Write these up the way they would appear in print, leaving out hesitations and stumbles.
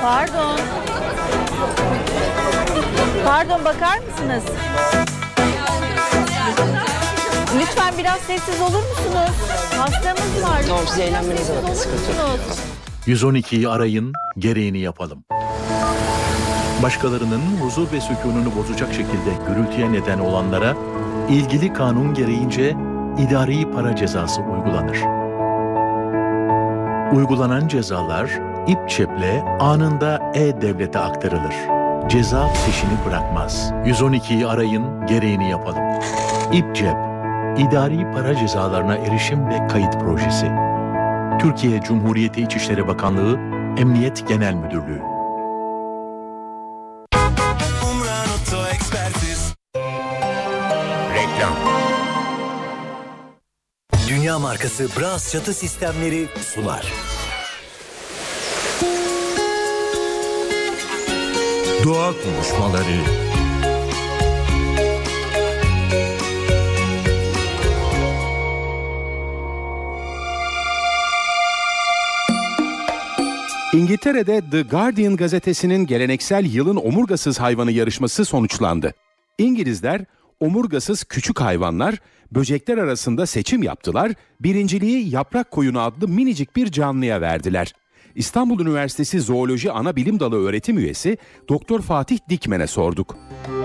Pardon. Pardon, bakar mısınız? Lütfen biraz sessiz olur musunuz? Hastamız var. Tamam, siz eğlenmenize bakın, sıkıntı yok. 112'yi arayın, gereğini yapalım. Başkalarının huzur ve sükununu bozacak şekilde gürültüye neden olanlara ilgili kanun gereğince idari para cezası uygulanır. Uygulanan cezalar İPÇEP'le anında E-Devlet'e aktarılır. Ceza peşini bırakmaz. 112'yi arayın, gereğini yapalım. İPCEP, İdari Para Cezalarına Erişim ve Kayıt Projesi. Türkiye Cumhuriyeti İçişleri Bakanlığı, Emniyet Genel Müdürlüğü. Reklam. Dünya markası Bras çatı sistemleri sunar. Doğa konuşmaları. İngiltere'de The Guardian gazetesinin geleneksel yılın omurgasız hayvanı yarışması sonuçlandı. İngilizler omurgasız küçük hayvanlar, böcekler arasında seçim yaptılar, birinciliği yaprak koyunu adlı minicik bir canlıya verdiler. İstanbul Üniversitesi Zooloji Anabilim Dalı öğretim üyesi Doktor Fatih Dikmen'e sorduk.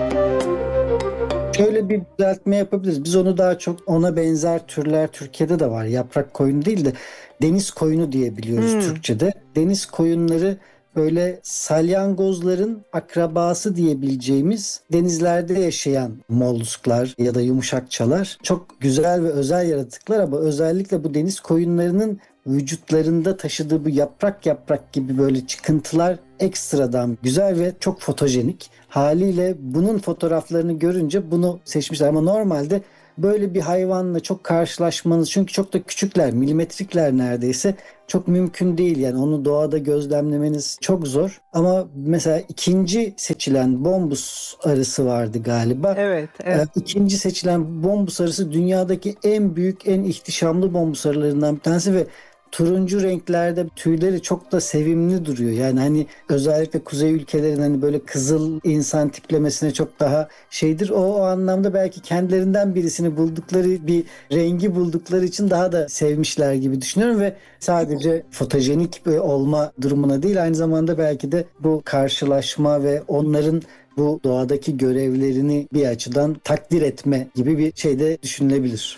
Şöyle bir düzeltme yapabiliriz. Biz onu daha çok ona benzer türler Türkiye'de de var. Yaprak koyunu değil de deniz koyunu diye biliyoruz Türkçe'de. Deniz koyunları böyle salyangozların akrabası diyebileceğimiz denizlerde yaşayan mollusklar ya da yumuşakçalar. Çok güzel ve özel yaratıklar ama özellikle bu deniz koyunlarının vücutlarında taşıdığı bu yaprak yaprak gibi böyle çıkıntılar ekstradan güzel ve çok fotojenik. Haliyle bunun fotoğraflarını görünce bunu seçmişler ama normalde böyle bir hayvanla çok karşılaşmanız, çünkü çok da küçükler, milimetrikler neredeyse, çok mümkün değil. Yani onu doğada gözlemlemeniz çok zor. Ama mesela ikinci seçilen bombus arısı vardı galiba. Evet. İkinci seçilen bombus arısı dünyadaki en büyük, en ihtişamlı bombus arılarından bir tanesi ve turuncu renklerde tüyleri çok da sevimli duruyor. Yani hani özellikle kuzey ülkelerin hani böyle kızıl insan tiplemesine çok daha şeydir. O anlamda belki kendilerinden birisini buldukları, bir rengi buldukları için daha da sevmişler gibi düşünüyorum ve sadece fotojenik olma durumuna değil, aynı zamanda belki de bu karşılaşma ve onların bu doğadaki görevlerini bir açıdan takdir etme gibi bir şey de düşünülebilir.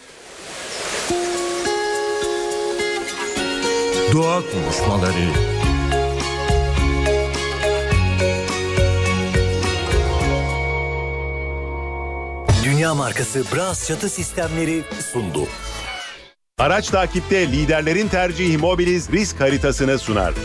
Doğa konuşmaları. Dünya markası Bras çatı sistemleri sundu. Araç takipte liderlerin tercihi Mobiliz risk haritasını sunar.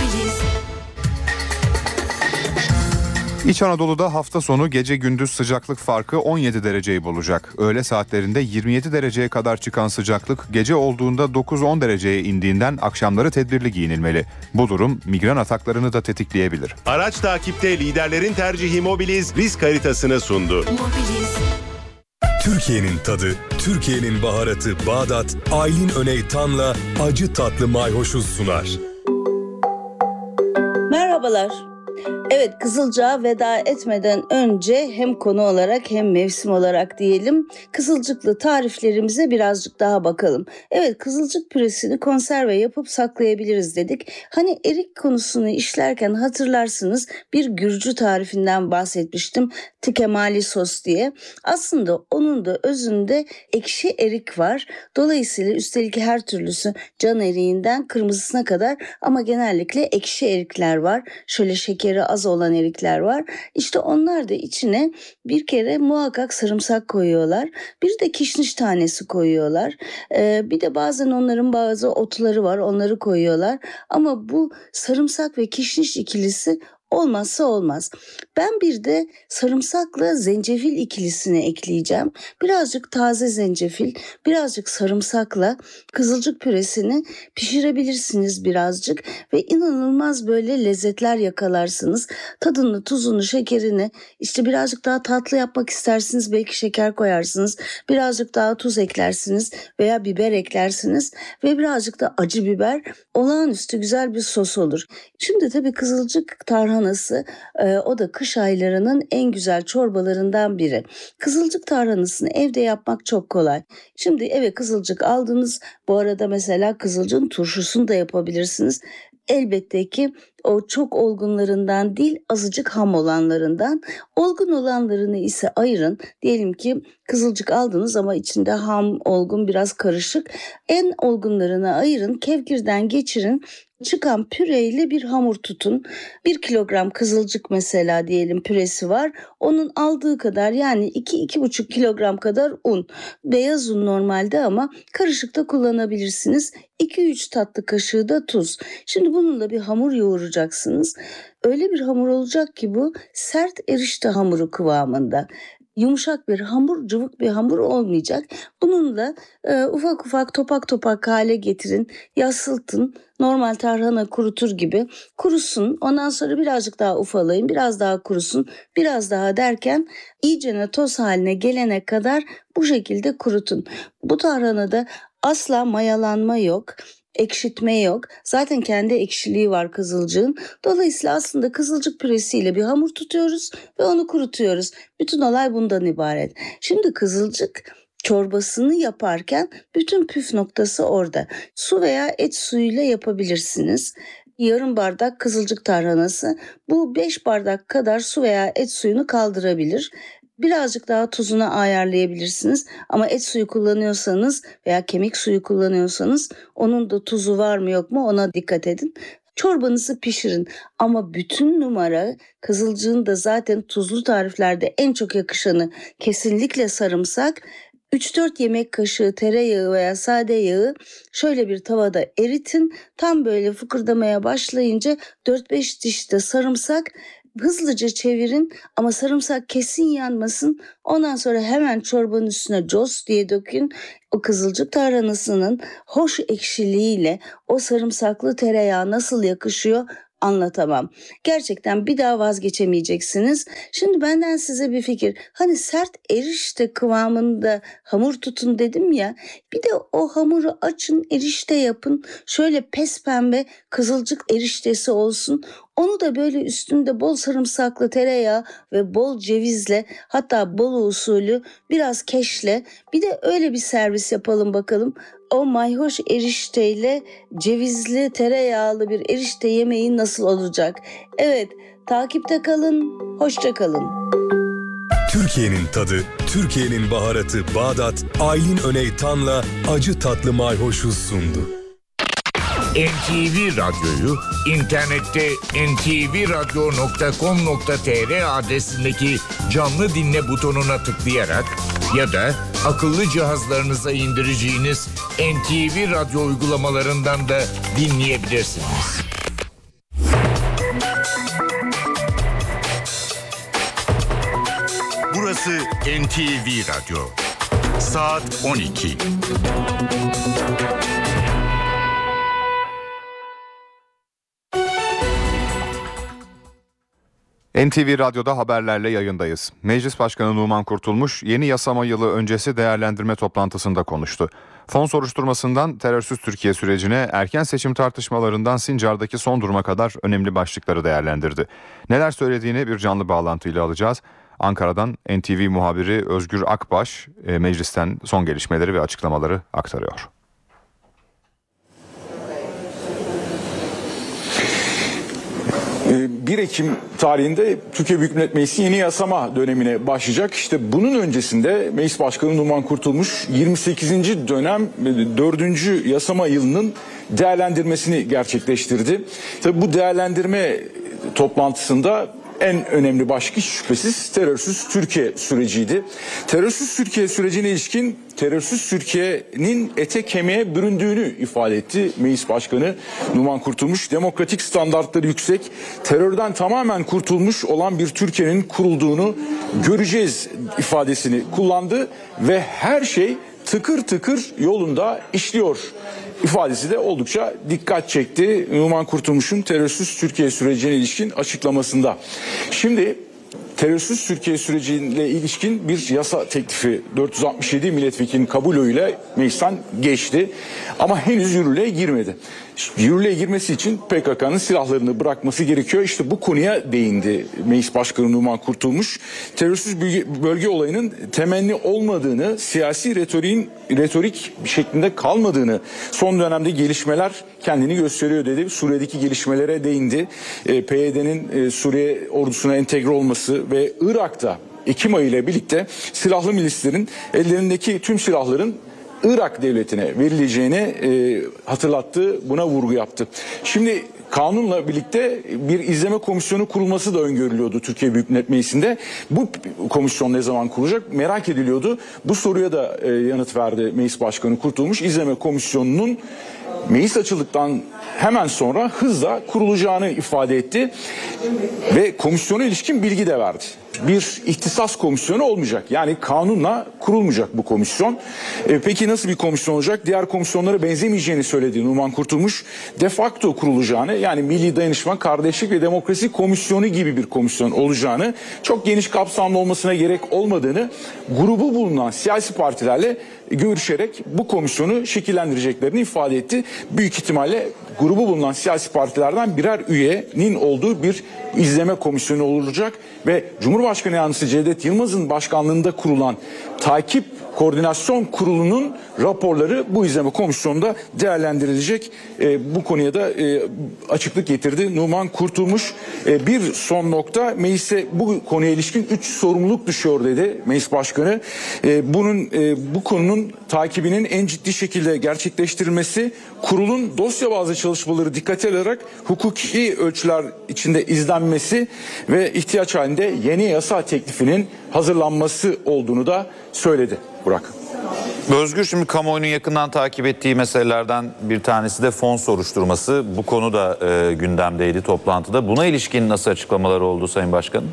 İç Anadolu'da hafta sonu gece gündüz sıcaklık farkı 17 dereceyi bulacak. Öğle saatlerinde 27 dereceye kadar çıkan sıcaklık gece olduğunda 9-10 dereceye indiğinden akşamları tedbirli giyinilmeli. Bu durum migren ataklarını da tetikleyebilir. Araç takipte liderlerin tercihi Mobiliz risk haritasını sundu. Türkiye'nin tadı, Türkiye'nin baharatı Bağdat, Aylin Öney Tan'la acı tatlı mayhoşuz sunar. Merhabalar. Evet, Kızılcık'a veda etmeden önce hem konu olarak hem mevsim olarak diyelim, kızılcıklı tariflerimize birazcık daha bakalım. Evet, kızılcık püresini konserve yapıp saklayabiliriz dedik. Hani erik konusunu işlerken hatırlarsınız, bir Gürcü tarifinden bahsetmiştim. Tikemali sos diye. Aslında onun da özünde ekşi erik var. Dolayısıyla üstelik her türlüsü can eriğinden kırmızısına kadar ama genellikle ekşi erikler var. Şöyle şekeri az olan erikler var. İşte onlar da içine bir kere muhakkak sarımsak koyuyorlar. Bir de kişniş tanesi koyuyorlar. Bir de bazen onların bazı otları var, onları koyuyorlar. Ama bu sarımsak ve kişniş ikilisi olmazsa olmaz. Ben bir de sarımsakla zencefil ikilisini ekleyeceğim. Birazcık taze zencefil, birazcık sarımsakla kızılcık püresini pişirebilirsiniz birazcık ve inanılmaz böyle lezzetler yakalarsınız. Tadını, tuzunu, şekerini, işte birazcık daha tatlı yapmak istersiniz, belki şeker koyarsınız. Birazcık daha tuz eklersiniz veya biber eklersiniz ve birazcık da acı biber, olağanüstü güzel bir sos olur. Şimdi tabii kızılcık tarhanası o da kış aylarının en güzel çorbalarından biri. Kızılcık tarhanasını evde yapmak çok kolay. Şimdi eve kızılcık aldınız. Bu arada mesela kızılcığın turşusunu da yapabilirsiniz. Elbette ki o çok olgunlarından değil, azıcık ham olanlarından. Olgun olanlarını ise ayırın. Diyelim ki kızılcık aldınız ama içinde ham, olgun, biraz karışık. En olgunlarını ayırın, kevgirden geçirin. Çıkan püreyle bir hamur tutun. 1 kilogram kızılcık mesela diyelim püresi var. Onun aldığı kadar, yani 2-2,5 kilogram kadar un. Beyaz un normalde ama karışık da kullanabilirsiniz. 2-3 tatlı kaşığı da tuz. Şimdi bununla bir hamur yoğuracaksınız. Öyle bir hamur olacak ki bu sert erişte hamuru kıvamında. Yumuşak bir hamur, cıvık bir hamur olmayacak. Bununla ufak ufak, topak topak hale getirin, yassıltın. Normal tarhana kurutur gibi kurusun. Ondan sonra birazcık daha ufalayın, biraz daha kurusun, biraz daha derken iyicene toz haline gelene kadar bu şekilde kurutun. Bu tarhanada asla mayalanma yok. Ekşitme yok. Zaten kendi ekşiliği var kızılcığın. Dolayısıyla aslında kızılcık püresiyle bir hamur tutuyoruz ve onu kurutuyoruz. Bütün olay bundan ibaret. Şimdi kızılcık çorbasını yaparken bütün püf noktası orada. Su veya et suyuyla yapabilirsiniz. Yarım bardak kızılcık tarhanası bu 5 bardak kadar su veya et suyunu kaldırabilir. Birazcık daha tuzunu ayarlayabilirsiniz ama et suyu kullanıyorsanız veya kemik suyu kullanıyorsanız onun da tuzu var mı yok mu ona dikkat edin. Çorbanızı pişirin ama bütün numara kızılcığın da zaten tuzlu tariflerde en çok yakışanı kesinlikle sarımsak. 3-4 yemek kaşığı tereyağı veya sade yağı şöyle bir tavada eritin. Tam böyle fıkırdamaya başlayınca 4-5 diş de sarımsak hızlıca çevirin ama sarımsak kesin yanmasın. Ondan sonra hemen çorbanın üstüne cos diye dökün. O kızılcık tarhanasının hoş ekşiliğiyle o sarımsaklı tereyağı nasıl yakışıyor anlatamam. Gerçekten bir daha vazgeçemeyeceksiniz. Şimdi benden size bir fikir. Hani sert erişte kıvamında hamur tutun dedim ya. Bir de o hamuru açın, erişte yapın. Şöyle pespembe kızılcık eriştesi olsun. Onu da böyle üstünde bol sarımsaklı tereyağı ve bol cevizle, hatta bol usulü biraz keşle, bir de öyle bir servis yapalım bakalım. O mayhoş erişteyle cevizli tereyağlı bir erişte yemeği nasıl olacak? Evet, takipte kalın, hoşça kalın. Türkiye'nin tadı, Türkiye'nin baharatı Bağdat, Aylin Öney Tan'la acı tatlı mayhoşu sundu. NTV Radyo'yu internette ntvradyo.com.tr adresindeki canlı dinle butonuna tıklayarak ya da akıllı cihazlarınıza indireceğiniz NTV Radyo uygulamalarından da dinleyebilirsiniz. Burası NTV Radyo. Saat 12. NTV Radyo'da haberlerle yayındayız. Meclis Başkanı Numan Kurtulmuş yeni yasama yılı öncesi değerlendirme toplantısında konuştu. Fon soruşturmasından terörsüz Türkiye sürecine, erken seçim tartışmalarından Sincar'daki son duruma kadar önemli başlıkları değerlendirdi. Neler söylediğini bir canlı bağlantıyla alacağız. Ankara'dan NTV muhabiri Özgür Akbaş meclisten son gelişmeleri ve açıklamaları aktarıyor. 1 Ekim tarihinde Türkiye Büyük Millet Meclisi yeni yasama dönemine başlayacak. İşte bunun öncesinde Meclis Başkanı Numan Kurtulmuş 28. dönem 4. yasama yılının değerlendirmesini gerçekleştirdi. Tabii bu değerlendirme toplantısında en önemli başlık hiç şüphesiz terörsüz Türkiye süreciydi. Terörsüz Türkiye sürecine ilişkin terörsüz Türkiye'nin ete kemiğe büründüğünü ifade etti Meclis Başkanı Numan Kurtulmuş. Demokratik standartları yüksek, terörden tamamen kurtulmuş olan bir Türkiye'nin kurulduğunu göreceğiz ifadesini kullandı ve her şey tıkır tıkır yolunda işliyor ifadesi de oldukça dikkat çekti Numan Kurtulmuş'un terörsüz Türkiye sürecine ilişkin açıklamasında. Şimdi terörsüz Türkiye süreciyle ilişkin bir yasa teklifi 467 milletvekilinin kabulüyle meclisten geçti ama henüz yürürlüğe girmedi. Yürürlüğe girmesi için PKK'nın silahlarını bırakması gerekiyor. İşte bu konuya değindi Meclis Başkanı Numan Kurtulmuş. Terörsüz bölge olayının temenni olmadığını, siyasi retorik şeklinde kalmadığını, son dönemde gelişmeler kendini gösteriyor dedi. Suriye'deki gelişmelere değindi. PYD'nin Suriye ordusuna entegre olması ve Irak'ta Ekim ayı ile birlikte silahlı milislerin ellerindeki tüm silahların Irak devletine verileceğini hatırlattı, buna vurgu yaptı. Şimdi kanunla birlikte bir izleme komisyonu kurulması da öngörülüyordu Türkiye Büyük Millet Meclisi'nde. Bu komisyon ne zaman kurulacak merak ediliyordu. Bu soruya da yanıt verdi Meclis Başkanı Kurtulmuş. İzleme komisyonunun meclis açıldıktan hemen sonra hızla kurulacağını ifade etti ve komisyona ilişkin bilgi de verdi. Bir ihtisas komisyonu olmayacak. Yani kanunla kurulmayacak bu komisyon. Peki nasıl bir komisyon olacak? Diğer komisyonlara benzemeyeceğini söyledi Numan Kurtulmuş. De facto kurulacağını, yani Milli Dayanışma, Kardeşlik ve Demokrasi Komisyonu gibi bir komisyon olacağını, çok geniş kapsamlı olmasına gerek olmadığını, grubu bulunan siyasi partilerle görüşerek bu komisyonu şekillendireceklerini ifade etti. Büyük ihtimalle grubu bulunan siyasi partilerden birer üyenin olduğu bir izleme komisyonu olacak ve Cumhurbaşkanı Yardımcısı Cevdet Yılmaz'ın başkanlığında kurulan takip koordinasyon kurulunun raporları bu izleme komisyonunda değerlendirilecek. Bu konuya da açıklık getirdi Numan Kurtulmuş. Bir son nokta, meclise bu konuya ilişkin 3 sorumluluk düşüyor dedi Meclis Başkanı. Bu konunun takibinin en ciddi şekilde gerçekleştirilmesi, kurulun dosya bazlı çalışmaları dikkate alarak hukuki ölçüler içinde izlenmesi ve ihtiyaç halinde yeni yasa teklifinin hazırlanması olduğunu da söyledi Burak. Özgür, şimdi kamuoyunun yakından takip ettiği meselelerden bir tanesi de fon soruşturması. Bu konu da gündemdeydi toplantıda. Buna ilişkin nasıl açıklamalar oldu Sayın Başkanım?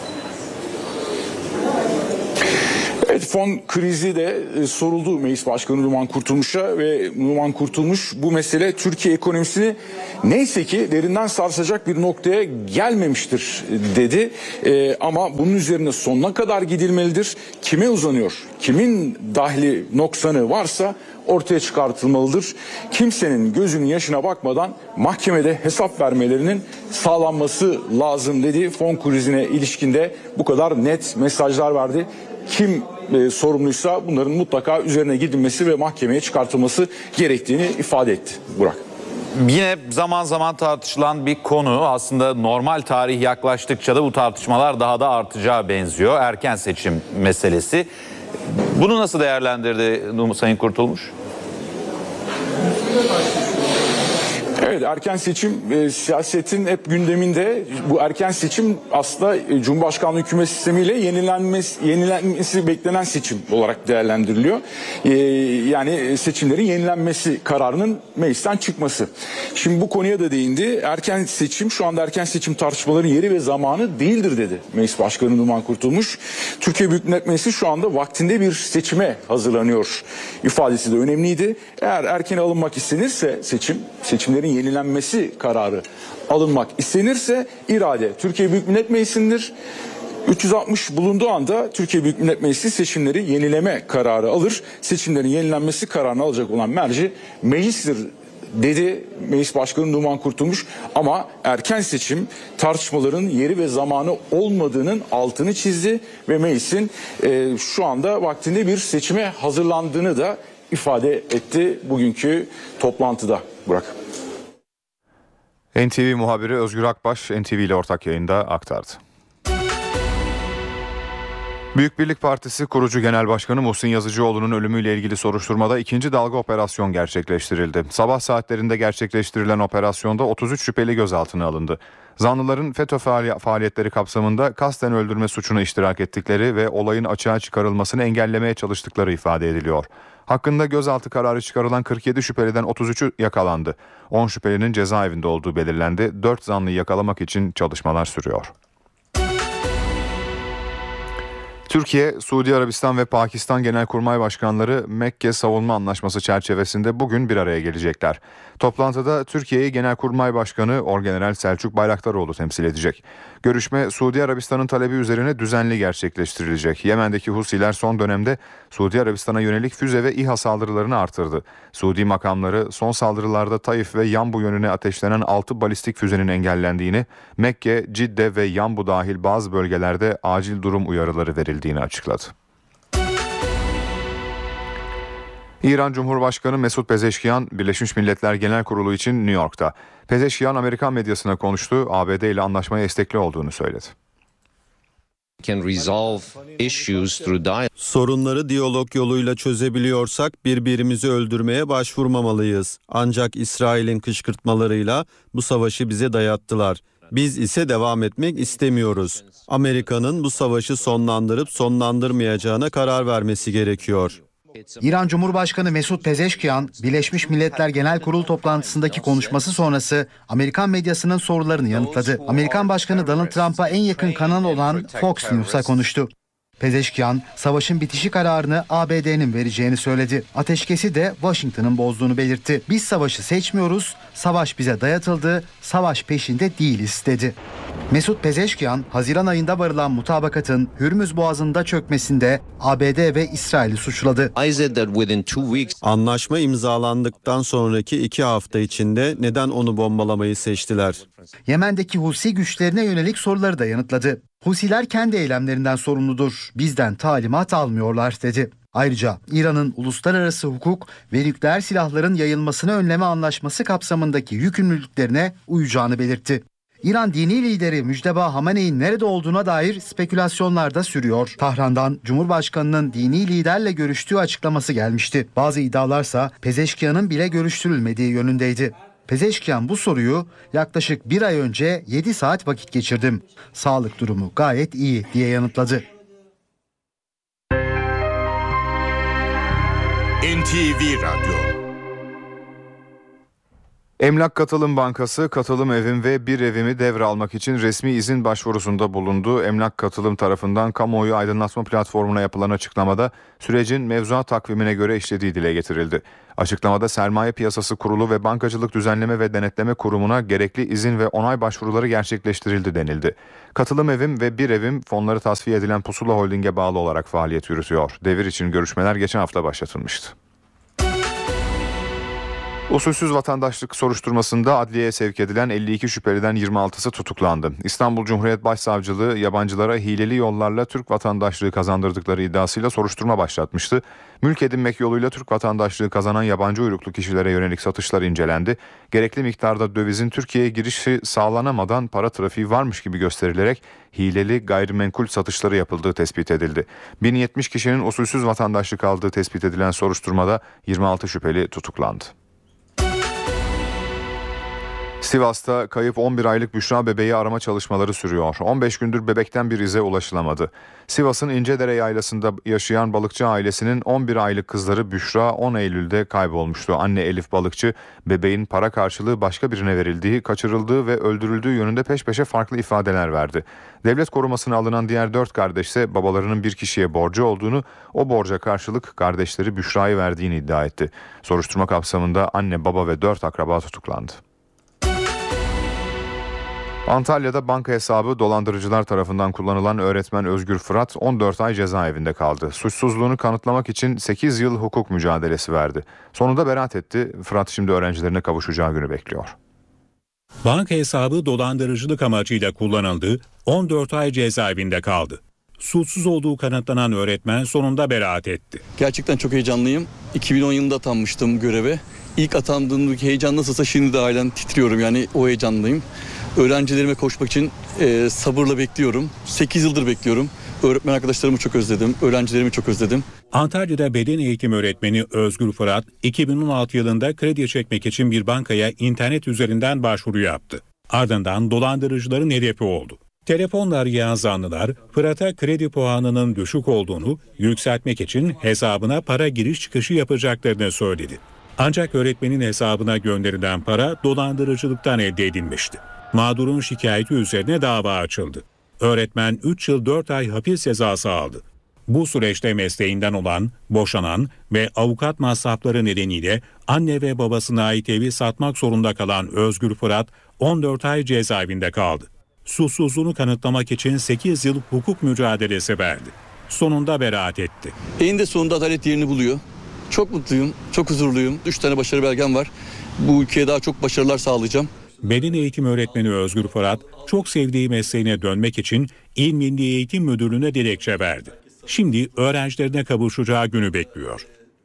Evet, fon krizi de soruldu Meclis Başkanı Numan Kurtulmuş'a ve Numan Kurtulmuş bu mesele Türkiye ekonomisini neyse ki derinden sarsacak bir noktaya gelmemiştir dedi. Ama bunun üzerine sonuna kadar gidilmelidir. Kime uzanıyor? Kimin dahli noksanı varsa ortaya çıkartılmalıdır. Kimsenin gözünün yaşına bakmadan mahkemede hesap vermelerinin sağlanması lazım dedi. Fon krizine ilişkinde bu kadar net mesajlar verdi. Kim sorumluysa bunların mutlaka üzerine gidilmesi ve mahkemeye çıkartılması gerektiğini ifade etti Burak. Yine zaman zaman tartışılan bir konu, aslında normal tarih yaklaştıkça da bu tartışmalar daha da artacağı benziyor. Erken seçim meselesi. Bunu nasıl değerlendirdi Sayın Kurtulmuş? Evet, erken seçim siyasetin hep gündeminde. Bu erken seçim aslında Cumhurbaşkanlığı hükümet sistemiyle yenilenmesi beklenen seçim olarak değerlendiriliyor. Yani seçimlerin yenilenmesi kararının meclisten çıkması. Şimdi bu konuya da değindi. Erken seçim, şu anda erken seçim tartışmaların yeri ve zamanı değildir dedi Meclis Başkanı Numan Kurtulmuş. Türkiye Büyük Millet Meclisi şu anda vaktinde bir seçime hazırlanıyor ifadesi de önemliydi. Eğer erken alınmak istenirse seçimlerin yenilenmesi kararı alınmak istenirse irade Türkiye Büyük Millet Meclisi'ndir. 360 bulunduğu anda Türkiye Büyük Millet Meclisi seçimleri yenileme kararı alır. Seçimlerin yenilenmesi kararını alacak olan merci meclistir dedi Meclis Başkanı Numan Kurtulmuş. Ama erken seçim tartışmaların yeri ve zamanı olmadığının altını çizdi ve meclisin şu anda vaktinde bir seçime hazırlandığını da ifade etti bugünkü toplantıda Burak. NTV muhabiri Özgür Akbaş NTV ile ortak yayında aktardı. Büyük Birlik Partisi kurucu genel başkanı Muhsin Yazıcıoğlu'nun ölümüyle ilgili soruşturmada ikinci dalga operasyon gerçekleştirildi. Sabah saatlerinde gerçekleştirilen operasyonda 33 şüpheli gözaltına alındı. Zanlıların FETÖ faaliyetleri kapsamında kasten öldürme suçuna iştirak ettikleri ve olayın açığa çıkarılmasını engellemeye çalıştıkları ifade ediliyor. Hakkında gözaltı kararı çıkarılan 47 şüpheliden 33'ü yakalandı. 10 şüphelinin cezaevinde olduğu belirlendi. 4 zanlıyı yakalamak için çalışmalar sürüyor. Türkiye, Suudi Arabistan ve Pakistan Genelkurmay Başkanları Mekke Savunma Anlaşması çerçevesinde bugün bir araya gelecekler. Toplantıda Türkiye'yi Genelkurmay Başkanı Orgeneral Selçuk Bayraktaroğlu temsil edecek. Görüşme Suudi Arabistan'ın talebi üzerine düzenli gerçekleştirilecek. Yemen'deki Husiler son dönemde Suudi Arabistan'a yönelik füze ve İHA saldırılarını artırdı. Suudi makamları son saldırılarda Taif ve Yambu yönüne ateşlenen 6 balistik füzenin engellendiğini, Mekke, Cidde ve Yambu dahil bazı bölgelerde acil durum uyarıları verildiğini açıkladı. İran Cumhurbaşkanı Mesut Pezeşkiyan, Birleşmiş Milletler Genel Kurulu için New York'ta. Pezeşkiyan Amerikan medyasına konuştu, ABD ile anlaşmaya istekli olduğunu söyledi. Sorunları diyalog yoluyla çözebiliyorsak birbirimizi öldürmeye başvurmamalıyız. Ancak İsrail'in kışkırtmalarıyla bu savaşı bize dayattılar. Biz ise devam etmek istemiyoruz. Amerika'nın bu savaşı sonlandırıp sonlandırmayacağına karar vermesi gerekiyor. İran Cumhurbaşkanı Mesut Pezeşkiyan, Birleşmiş Milletler Genel Kurulu toplantısındaki konuşması sonrası Amerikan medyasının sorularını yanıtladı. Amerikan Başkanı Donald Trump'a en yakın kanal olan Fox News'a konuştu. Pezeşkiyan, savaşın bitişi kararını ABD'nin vereceğini söyledi. Ateşkesi de Washington'ın bozduğunu belirtti. Biz savaşı seçmiyoruz, savaş bize dayatıldı, savaş peşinde değiliz dedi. Mesut Pezeşkiyan, Haziran ayında varılan mutabakatın Hürmüz Boğazı'nda çökmesinde ABD ve İsrail'i suçladı. Anlaşma imzalandıktan sonraki 2 hafta içinde neden onu bombalamayı seçtiler? Yemen'deki Husi güçlerine yönelik soruları da yanıtladı. Husiler kendi eylemlerinden sorumludur, bizden talimat almıyorlar dedi. Ayrıca İran'ın uluslararası hukuk ve nükleer silahların yayılmasını önleme anlaşması kapsamındaki yükümlülüklerine uyacağını belirtti. İran dini lideri Müjteba Hamaney'in nerede olduğuna dair spekülasyonlar da sürüyor. Tahran'dan Cumhurbaşkanı'nın dini liderle görüştüğü açıklaması gelmişti. Bazı iddialarsa Pezeşkiyan'ın bile görüştürülmediği yönündeydi. Pezeşkiyan bu soruyu yaklaşık 1 ay önce 7 saat vakit geçirdim. Sağlık durumu gayet iyi diye yanıtladı. NTV Radyo. Emlak Katılım Bankası, Katılım Evim ve Bir Evimi devralmak için resmi izin başvurusunda bulundu. Emlak Katılım tarafından kamuoyu aydınlatma platformuna yapılan açıklamada sürecin mevzuat takvimine göre işlediği dile getirildi. Açıklamada Sermaye Piyasası Kurulu ve Bankacılık Düzenleme ve Denetleme Kurumu'na gerekli izin ve onay başvuruları gerçekleştirildi denildi. Katılım Evim ve Bir Evim fonları tasfiye edilen Pusula Holding'e bağlı olarak faaliyet yürütüyor. Devir için görüşmeler geçen hafta başlatılmıştı. Usulsüz vatandaşlık soruşturmasında adliyeye sevk edilen 52 şüpheliden 26'sı tutuklandı. İstanbul Cumhuriyet Başsavcılığı yabancılara hileli yollarla Türk vatandaşlığı kazandırdıkları iddiasıyla soruşturma başlatmıştı. Mülk edinmek yoluyla Türk vatandaşlığı kazanan yabancı uyruklu kişilere yönelik satışlar incelendi. Gerekli miktarda dövizin Türkiye'ye girişi sağlanamadan para trafiği varmış gibi gösterilerek hileli gayrimenkul satışları yapıldığı tespit edildi. 1070 kişinin usulsüz vatandaşlık aldığı tespit edilen soruşturmada 26 şüpheli tutuklandı. Sivas'ta kayıp 11 aylık Büşra bebeği arama çalışmaları sürüyor. 15 gündür bebekten bir ize ulaşılamadı. Sivas'ın İncedere Yaylası'nda yaşayan balıkçı ailesinin 11 aylık kızları Büşra 10 Eylül'de kaybolmuştu. Anne Elif Balıkçı, bebeğin para karşılığı başka birine verildiği, kaçırıldığı ve öldürüldüğü yönünde peş peşe farklı ifadeler verdi. Devlet korumasına alınan diğer 4 kardeş ise babalarının bir kişiye borcu olduğunu, o borca karşılık kardeşleri Büşra'yı verdiğini iddia etti. Soruşturma kapsamında anne, baba ve 4 akraba tutuklandı. Antalya'da banka hesabı dolandırıcılar tarafından kullanılan öğretmen Özgür Fırat 14 ay cezaevinde kaldı. Suçsuzluğunu kanıtlamak için 8 yıl hukuk mücadelesi verdi. Sonunda beraat etti. Fırat şimdi öğrencilerine kavuşacağı günü bekliyor. Banka hesabı dolandırıcılık amacıyla kullanıldı, 14 ay cezaevinde kaldı. Suçsuz olduğu kanıtlanan öğretmen sonunda beraat etti. Gerçekten çok heyecanlıyım. 2010 yılında atanmıştım göreve. İlk atandığımdaki heyecan nasılsa şimdi de halen titriyorum, yani o heyecanlıyım. Öğrencilerime koşmak için sabırla bekliyorum. 8 yıldır bekliyorum. Öğretmen arkadaşlarımı çok özledim, öğrencilerimi çok özledim. Antalya'da beden eğitimi öğretmeni Özgür Fırat, 2016 yılında kredi çekmek için bir bankaya internet üzerinden başvuru yaptı. Ardından dolandırıcıların hedefi oldu. Telefonla arayan zanlılar, Fırat'a kredi puanının düşük olduğunu yükseltmek için hesabına para giriş çıkışı yapacaklarını söyledi. Ancak öğretmenin hesabına gönderilen para dolandırıcılıktan elde edilmişti. Mağdurun şikayeti üzerine dava açıldı. Öğretmen 3 yıl 4 ay hapis cezası aldı. Bu süreçte mesleğinden olan, boşanan ve avukat masrafları nedeniyle anne ve babasına ait evi satmak zorunda kalan Özgür Fırat 14 ay cezaevinde kaldı. Suçsuzluğunu kanıtlamak için 8 yıl hukuk mücadelesi verdi. Sonunda beraat etti. Eninde sonunda adalet yerini buluyor. Çok mutluyum, çok huzurluyum. 3 tane başarı belgem var. Bu ülkeye daha çok başarılar sağlayacağım. Beden eğitimi öğretmeni Özgür Fırat, çok sevdiği mesleğine dönmek için İl Milli Eğitim Müdürlüğü'ne dilekçe verdi. Şimdi öğrencilerine kavuşacağı günü bekliyor.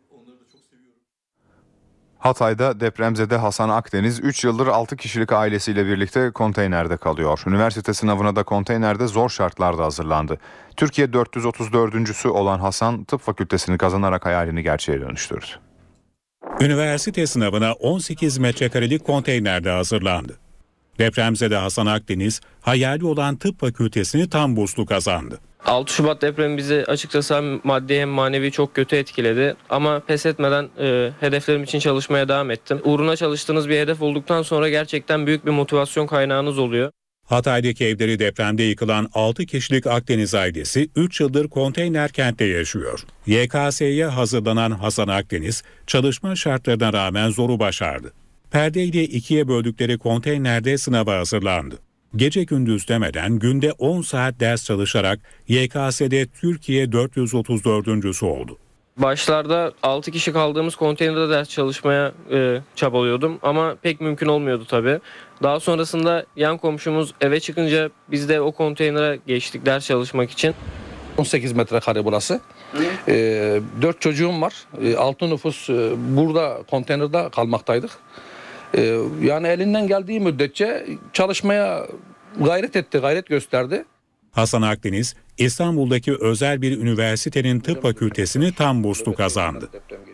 Hatay'da depremzede Hasan Akdeniz 3 yıldır 6 kişilik ailesiyle birlikte konteynerde kalıyor. Üniversite sınavına da konteynerde zor şartlarda hazırlandı. Türkiye 434.'sü olan Hasan tıp fakültesini kazanarak hayalini gerçeğe dönüştürdü. Üniversite sınavına 18 metrekarelik konteynerde hazırlandı. Depremzede Hasan Akdeniz hayali olan tıp fakültesini tam burslu kazandı. 6 Şubat depremi bizi açıkçası hem maddi hem manevi çok kötü etkiledi. Ama pes etmeden hedeflerim için çalışmaya devam ettim. Uğruna çalıştığınız bir hedef olduktan sonra gerçekten büyük bir motivasyon kaynağınız oluyor. Hatay'daki evleri depremde yıkılan 6 kişilik Akdeniz ailesi 3 yıldır konteyner kentte yaşıyor. YKS'ye hazırlanan Hasan Akdeniz çalışma şartlarına rağmen zoru başardı. Perdeyle ikiye böldükleri konteynerde sınava hazırlandı. Gece gündüz demeden günde 10 saat ders çalışarak YKS'de Türkiye 434.'sü oldu. Başlarda 6 kişi kaldığımız konteynerde ders çalışmaya çabalıyordum ama pek mümkün olmuyordu tabii. Daha sonrasında yan komşumuz eve çıkınca biz de o konteynere geçtik ders çalışmak için. 18 metrekare burası. 4 çocuğum var. 6 nüfus burada konteynerde kalmaktaydık. Yani elinden geldiği müddetçe çalışmaya gayret gösterdi. Hasan Akdeniz, İstanbul'daki özel bir üniversitenin tıp fakültesini tam burslu kazandı.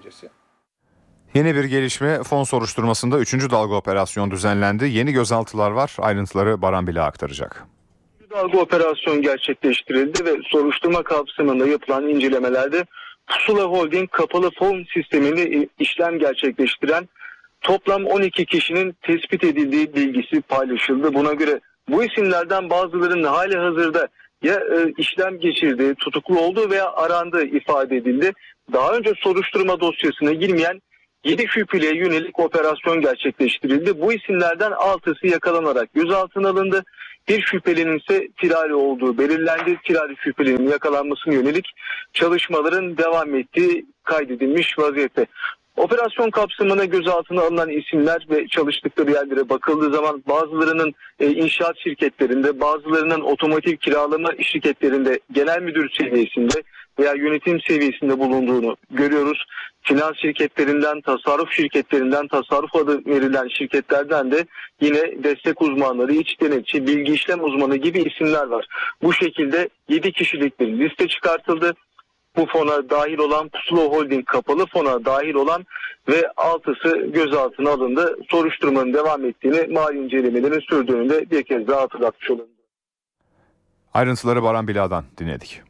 Yeni bir gelişme, fon soruşturmasında 3. dalga operasyon düzenlendi. Yeni gözaltılar var. Ayrıntıları Baran Bil'a aktaracak. Dalga operasyon gerçekleştirildi ve soruşturma kapsamında yapılan incelemelerde Pusula Holding kapalı fon sisteminde işlem gerçekleştiren toplam 12 kişinin tespit edildiği bilgisi paylaşıldı. Buna göre bu isimlerden bazılarının hali hazırda ya işlem geçirdiği, tutuklu olduğu veya arandığı ifade edildi. Daha önce soruşturma dosyasına girmeyen 7 şüpheliye yönelik operasyon gerçekleştirildi. Bu isimlerden 6'sı yakalanarak gözaltına alındı. Bir şüphelinin ise firari olduğu belirlendi. Firari şüphelinin yakalanmasına yönelik çalışmaların devam ettiği kaydedilmiş vaziyette. Operasyon kapsamına gözaltına alınan isimler ve çalıştıkları yerlere bakıldığı zaman bazılarının inşaat şirketlerinde, bazılarının otomotiv kiralama şirketlerinde genel müdür seviyesinde veya yönetim seviyesinde bulunduğunu görüyoruz. Finans şirketlerinden, tasarruf şirketlerinden, tasarruf adı verilen şirketlerden de yine destek uzmanları, iç denetçi, bilgi işlem uzmanı gibi isimler var. Bu şekilde 7 kişilik bir liste çıkartıldı. Bu fona dahil olan Pusula Holding kapalı fona dahil olan ve 6'sı gözaltına alındı. Soruşturmanın devam ettiğini, mali incelemelerin sürdüğünü de bir kez daha hatırlatmış olalım. Ayrıntıları Baran Bila'dan dinledik.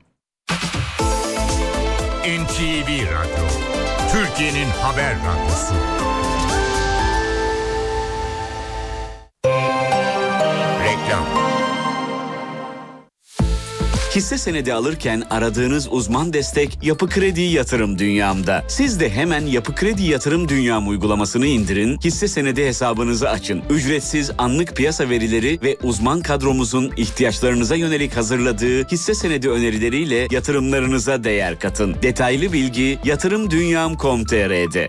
NTV Radyo, Türkiye'nin haber radyosu. Reklam. Hisse senedi alırken aradığınız uzman destek Yapı Kredi Yatırım Dünyam'da. Siz de hemen Yapı Kredi Yatırım Dünyam uygulamasını indirin, hisse senedi hesabınızı açın. Ücretsiz anlık piyasa verileri ve uzman kadromuzun ihtiyaçlarınıza yönelik hazırladığı hisse senedi önerileriyle yatırımlarınıza değer katın. Detaylı bilgi yatırımdunyam.com.tr'de.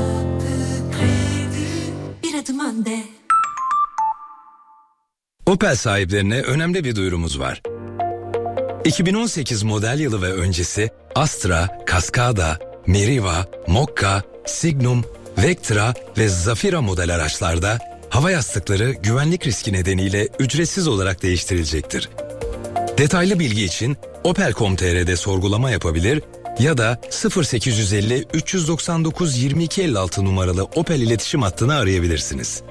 Bir adım önde. Opel sahiplerine önemli bir duyurumuz var. 2018 model yılı ve öncesi Astra, Cascada, Meriva, Mokka, Signum, Vectra ve Zafira model araçlarda hava yastıkları güvenlik riski nedeniyle ücretsiz olarak değiştirilecektir. Detaylı bilgi için opel.com.tr'de sorgulama yapabilir ya da 0850 399 2256 numaralı Opel iletişim hattını arayabilirsiniz.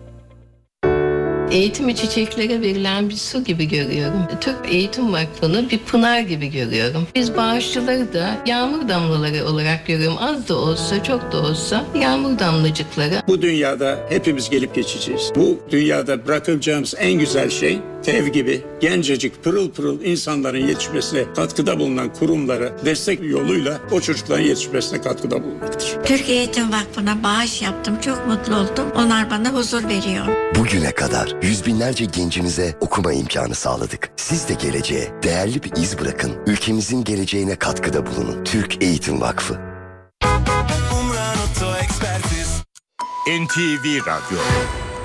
Eğitimi çiçeklere verilen bir su gibi görüyorum. Türk Eğitim Vakfı'nı bir pınar gibi görüyorum. Biz bağışçıları da yağmur damlaları olarak görüyorum. Az da olsa, çok da olsa yağmur damlacıkları. Bu dünyada hepimiz gelip geçeceğiz. Bu dünyada bırakacağımız en güzel şey TEV gibi gencecik pırıl pırıl insanların yetişmesine katkıda bulunan kurumlara destek yoluyla o çocukların yetişmesine katkıda bulunmaktır. Türk Eğitim Vakfı'na bağış yaptım. Çok mutlu oldum. Onlar bana huzur veriyor. Bugüne kadar yüz binlerce gencimize okuma imkanı sağladık. Siz de geleceğe değerli bir iz bırakın. Ülkemizin geleceğine katkıda bulunun. Türk Eğitim Vakfı. NTV Radyo